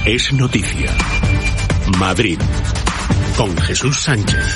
Es noticia. Madrid, con Jesús Sánchez.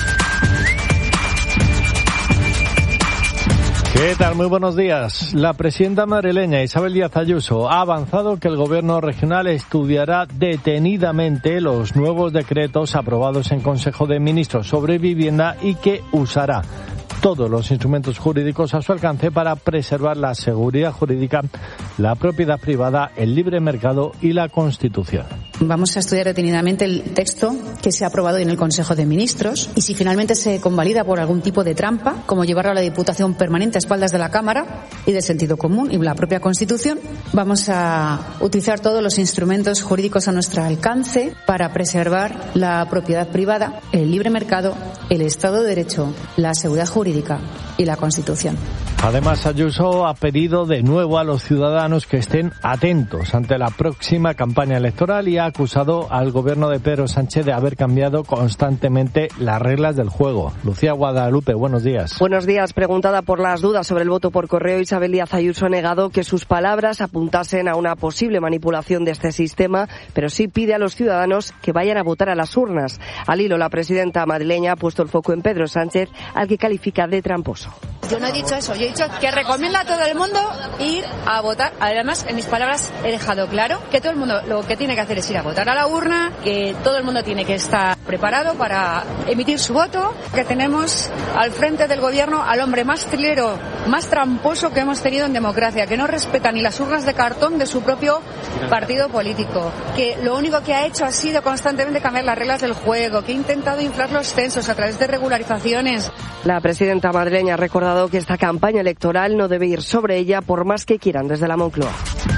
¿Qué tal? Muy buenos días. La presidenta madrileña Isabel Díaz Ayuso ha avanzado que el gobierno regional estudiará detenidamente los nuevos decretos aprobados en Consejo de Ministros sobre vivienda y que usará todos los instrumentos jurídicos a su alcance para preservar la seguridad jurídica, la propiedad privada, el libre mercado y la Constitución. Vamos a estudiar detenidamente el texto que se ha aprobado en el Consejo de Ministros y si finalmente se convalida por algún tipo de trampa, como llevarlo a la Diputación Permanente a espaldas de la Cámara y del sentido común y la propia Constitución, vamos a utilizar todos los instrumentos jurídicos a nuestro alcance para preservar la propiedad privada, el libre mercado, el Estado de Derecho, la seguridad jurídica y la Constitución. Además, Ayuso ha pedido de nuevo a los ciudadanos que estén atentos ante la próxima campaña electoral y ha acusado al gobierno de Pedro Sánchez de haber cambiado constantemente las reglas del juego. Lucía Guadalupe, buenos días. Buenos días. Preguntada por las dudas sobre el voto por correo, Isabel Díaz Ayuso ha negado que sus palabras apuntasen a una posible manipulación de este sistema, pero sí pide a los ciudadanos que vayan a votar a las urnas. Al hilo, la presidenta madrileña ha puesto el foco en Pedro Sánchez, al que califica de tramposo. Yo no he dicho eso, yo he dicho que recomienda a todo el mundo ir a votar. Además, en mis palabras he dejado claro que todo el mundo lo que tiene que hacer es ir a votar a la urna, que todo el mundo tiene que estar preparado para emitir su voto, que tenemos al frente del gobierno al hombre más trilero, más tramposo que hemos tenido en democracia, que no respeta ni las urnas de cartón de su propio partido político, que lo único que ha hecho ha sido constantemente cambiar las reglas del juego, que ha intentado inflar los censos a través de regularizaciones. La presidenta madrileña ha recordado que esta campaña electoral no debe ir sobre ella por más que quieran desde la Moncloa.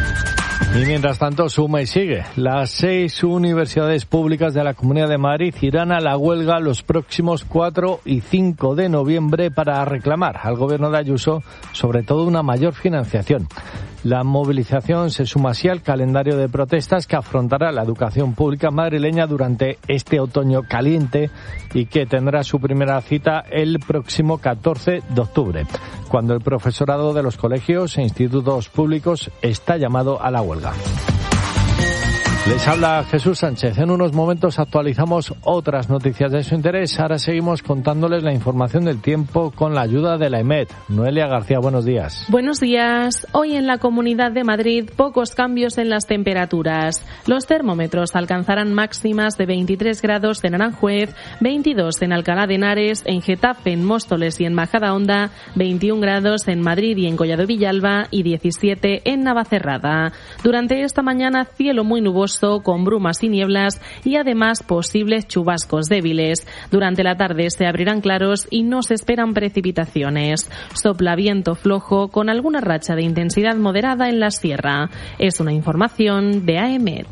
Y mientras tanto, suma y sigue. Las 6 universidades públicas de la Comunidad de Madrid irán a la huelga los próximos 4 y 5 de noviembre para reclamar al gobierno de Ayuso sobre todo una mayor financiación. La movilización se suma así al calendario de protestas que afrontará la educación pública madrileña durante este otoño caliente y que tendrá su primera cita el próximo 14 de octubre, cuando el profesorado de los colegios e institutos públicos está llamado a la huelga. Les habla Jesús Sánchez. En unos momentos actualizamos otras noticias de su interés. Ahora seguimos contándoles la información del tiempo con la ayuda de la EMET. Noelia García, buenos días. Buenos días. Hoy en la Comunidad de Madrid pocos cambios en las temperaturas. Los termómetros alcanzarán máximas de 23 grados en Aranjuez, 22 en Alcalá de Henares, en Getafe, en Móstoles y en Majadahonda, 21 grados en Madrid y en Collado Villalba y 17 en Navacerrada. Durante esta mañana cielo muy nuboso con brumas y nieblas y además posibles chubascos débiles. Durante la tarde se abrirán claros y no se esperan precipitaciones. Sopla viento flojo con alguna racha de intensidad moderada en la sierra. Es una información de AEMET.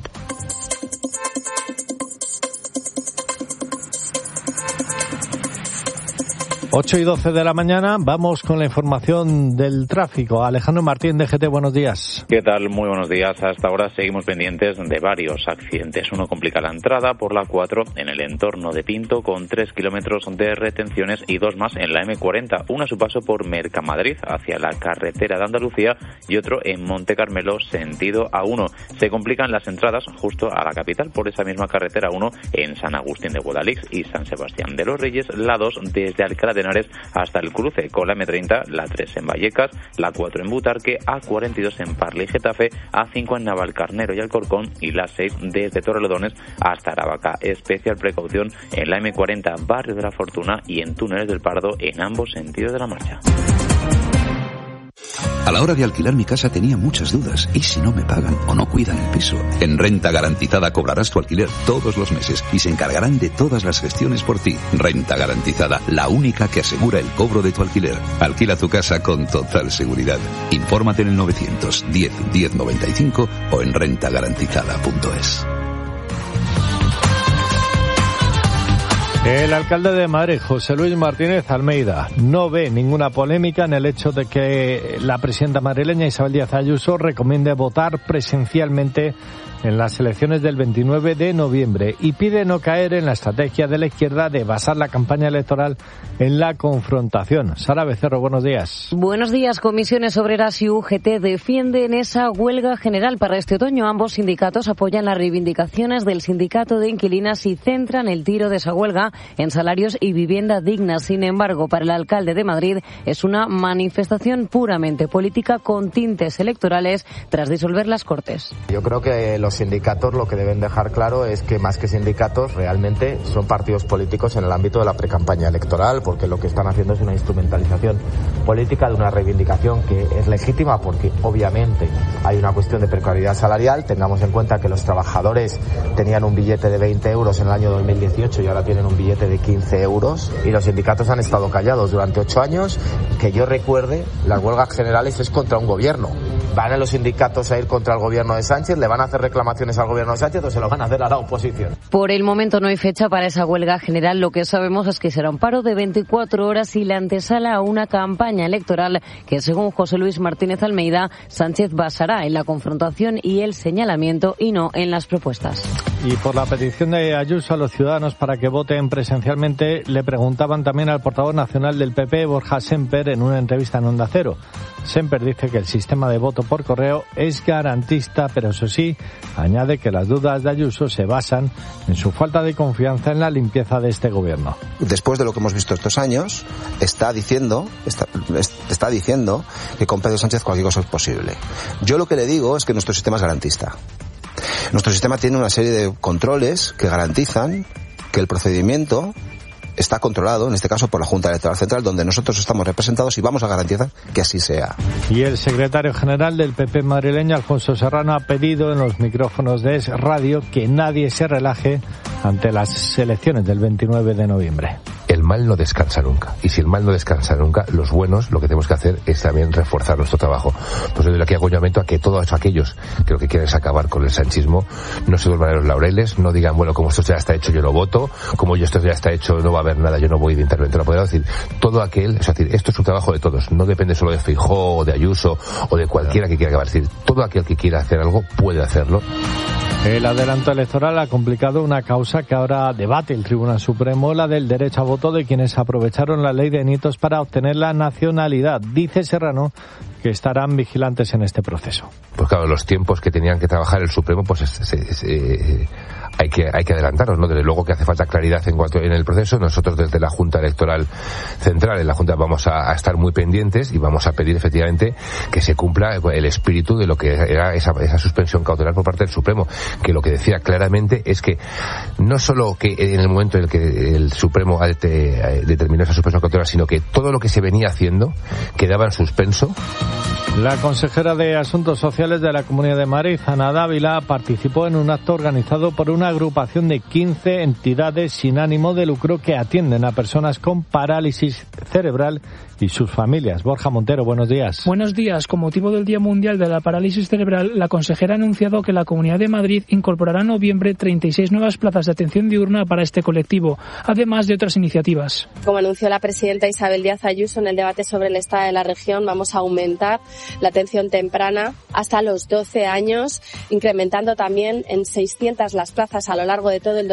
8 y 12 de la mañana, vamos con la información del tráfico. Alejandro Martín, de GT, buenos días. ¿Qué tal? Muy buenos días. Hasta ahora seguimos pendientes de varios accidentes. Uno complica la entrada por la 4 en el entorno de Pinto, con 3 kilómetros de retenciones y 2 más en la M40. Uno a su paso por Mercamadrid, hacia la carretera de Andalucía, y otro en Monte Carmelo, sentido A1. Se complican las entradas justo a la capital por esa misma carretera 1 en San Agustín de Guadalix y San Sebastián de los Reyes, la 2 desde Alcalá de Henares hasta el cruce con la M30, la 3 en Vallecas, la 4 en Butarque, A42 en Parla y Getafe, A5 en Navalcarnero y Alcorcón y la 6 desde Torrelodones hasta Aravaca. Especial precaución en la M40, Barrio de la Fortuna y en Túneles del Pardo en ambos sentidos de la marcha. A la hora de alquilar mi casa tenía muchas dudas. ¿Y si no me pagan o no cuidan el piso? En Renta Garantizada cobrarás tu alquiler todos los meses y se encargarán de todas las gestiones por ti. Renta Garantizada, la única que asegura el cobro de tu alquiler. Alquila tu casa con total seguridad. Infórmate en el 910 1095 o en rentagarantizada.es. El alcalde de Madrid, José Luis Martínez Almeida, no ve ninguna polémica en el hecho de que la presidenta madrileña Isabel Díaz Ayuso recomiende votar presencialmente en las elecciones del 29 de noviembre y pide no caer en la estrategia de la izquierda de basar la campaña electoral en la confrontación. Sara Becerro, buenos días. Buenos días. Comisiones Obreras y UGT defienden esa huelga general para este otoño. Ambos sindicatos apoyan las reivindicaciones del sindicato de inquilinas y centran el tiro de esa huelga en salarios y vivienda digna. Sin embargo, para el alcalde de Madrid es una manifestación puramente política con tintes electorales tras disolver las Cortes. Yo creo que los sindicatos lo que deben dejar claro es que más que sindicatos realmente son partidos políticos en el ámbito de la precampaña electoral, porque lo que están haciendo es una instrumentalización política de una reivindicación que es legítima porque obviamente hay una cuestión de precariedad salarial. Tengamos en cuenta que los trabajadores tenían un billete de 20 euros en el año 2018 y ahora tienen un billete de 15 euros y los sindicatos han estado callados durante 8 años. Que yo recuerde, las huelgas generales es contra un gobierno. ¿Van a los sindicatos a ir contra el gobierno de Sánchez? ¿Le van a hacer reclamaciones al gobierno de Sánchez o se lo van a hacer a la oposición? Por el momento no hay fecha para esa huelga general. Lo que sabemos es que será un paro de 24 horas y la antesala a una campaña electoral que, según José Luis Martínez Almeida, Sánchez basará en la confrontación y el señalamiento y no en las propuestas. Y por la petición de Ayuso a los ciudadanos para que voten presencialmente, le preguntaban también al portavoz nacional del PP, Borja Sémper, en una entrevista en Onda Cero. Sémper dice que el sistema de voto por correo es garantista, pero eso sí, añade que las dudas de Ayuso se basan en su falta de confianza en la limpieza de este gobierno. Después de lo que hemos visto estos años, está diciendo que con Pedro Sánchez cualquier cosa es posible. Yo lo que le digo es que nuestro sistema es garantista. Nuestro sistema tiene una serie de controles que garantizan que el procedimiento está controlado, en este caso por la Junta Electoral Central, donde nosotros estamos representados y vamos a garantizar que así sea. Y el secretario general del PP madrileño, Alfonso Serrano, ha pedido en los micrófonos de Es Radio que nadie se relaje ante las elecciones del 29 de noviembre. El mal no descansa nunca. Y si el mal no descansa nunca, los buenos lo que tenemos que hacer es también reforzar nuestro trabajo. Pues yo doy aquí acompañamiento a que todos aquellos que lo que quieren es acabar con el sanchismo no se duerman en los laureles, no digan, bueno, como esto ya está hecho yo no voto, como esto ya está hecho no va a haber nada, yo no voy de interventor apoderado. Es decir, todo aquel, es decir, esto es un trabajo de todos, no depende solo de Feijóo o de Ayuso o de cualquiera que quiera acabar. Es decir, todo aquel que quiera hacer algo puede hacerlo. El adelanto electoral ha complicado una causa que ahora debate el Tribunal Supremo, la del derecho a voto de quienes aprovecharon la ley de Nitos para obtener la nacionalidad. Dice Serrano que estarán vigilantes en este proceso. Pues claro, los tiempos que tenían que trabajar el Supremo, pues hay que adelantarnos, ¿no? Desde luego que hace falta claridad en el proceso. Nosotros desde la Junta Electoral Central, en la Junta, vamos a estar muy pendientes y vamos a pedir efectivamente que se cumpla el espíritu de lo que era esa suspensión cautelar por parte del Supremo, que lo que decía claramente es que no solo que en el momento en el que el Supremo determinó esa suspensión cautelar, sino que todo lo que se venía haciendo quedaba en suspenso. La consejera de Asuntos Sociales de la Comunidad de Madrid, Ana Dávila, participó en un acto organizado por una agrupación de 15 entidades sin ánimo de lucro que atienden a personas con parálisis cerebral y sus familias. Borja Montero, buenos días. Buenos días. Con motivo del Día Mundial de la Parálisis Cerebral, la consejera ha anunciado que la Comunidad de Madrid incorporará en noviembre 36 nuevas plazas de atención diurna para este colectivo, además de otras iniciativas. Como anunció la presidenta Isabel Díaz Ayuso en el debate sobre el estado de la región, vamos a aumentar la atención temprana hasta los 12 años, incrementando también en 600 las plazas a lo largo de todo el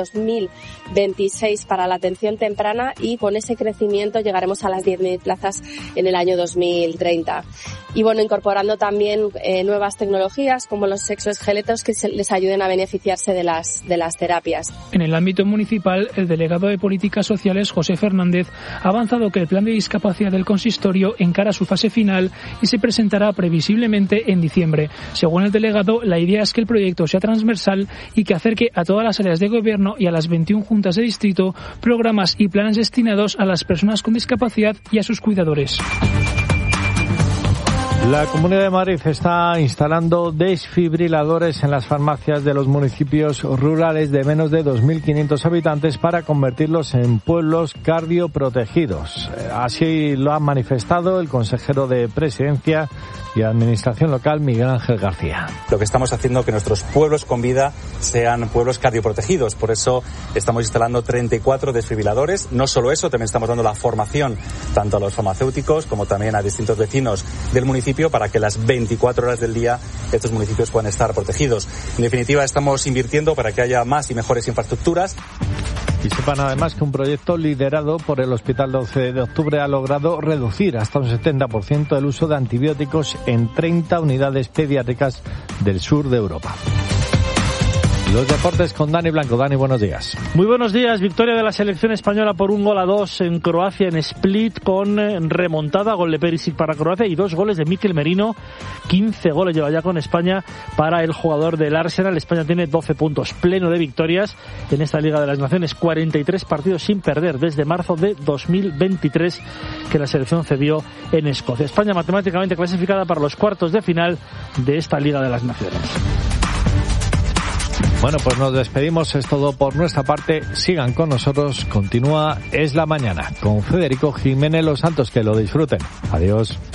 2026 para la atención temprana, y con ese crecimiento llegaremos a las 10.000 plazas en el año 2030. Y bueno, incorporando también nuevas tecnologías como los exoesqueletos que les ayuden a beneficiarse de las terapias. En el ámbito municipal, el delegado de Políticas Sociales, José Fernández, ha avanzado que el plan de discapacidad del consistorio encara su fase final y se presentará previsiblemente en diciembre. Según el delegado, la idea es que el proyecto sea transversal y que acerque a todas las áreas de gobierno y a las 21 juntas de distrito programas y planes destinados a las personas con discapacidad y a sus cuidadores. La Comunidad de Madrid está instalando desfibriladores en las farmacias de los municipios rurales de menos de 2.500 habitantes para convertirlos en pueblos cardioprotegidos. Así lo ha manifestado el consejero de Presidencia y Administración Local, Miguel Ángel García. Lo que estamos haciendo es que nuestros pueblos con vida sean pueblos cardioprotegidos. Por eso estamos instalando 34 desfibriladores. No solo eso, también estamos dando la formación tanto a los farmacéuticos como también a distintos vecinos del municipio para que las 24 horas del día estos municipios puedan estar protegidos. En definitiva, estamos invirtiendo para que haya más y mejores infraestructuras. Y sepan además que un proyecto liderado por el Hospital 12 de Octubre ha logrado reducir hasta un 70% el uso de antibióticos en 30 unidades pediátricas del sur de Europa. Los deportes con Dani Blanco. Dani, buenos días. Muy buenos días. Victoria de la selección española por 1-2 en Croacia, en Split, con remontada, gol de Perisic para Croacia y 2 goles de Mikel Merino. 15 goles lleva ya con España para el jugador del Arsenal. España tiene 12 puntos, pleno de victorias en esta Liga de las Naciones. 43 partidos sin perder desde marzo de 2023 que la selección cedió en Escocia. España matemáticamente clasificada para los cuartos de final de esta Liga de las Naciones. Bueno, pues nos despedimos, es todo por nuestra parte. Sigan con nosotros, continúa Es la Mañana con Federico Jiménez Los Santos, que lo disfruten. Adiós.